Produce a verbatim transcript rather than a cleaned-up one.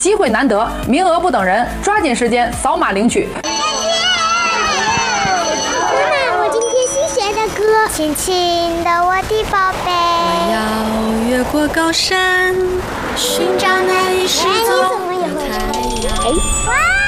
机会难得，名额不等人，抓紧时间扫码领取。 妈妈，我今天新学的歌，亲亲的我的宝贝。 我要越过高山，寻找那一失踪的太阳。 哇！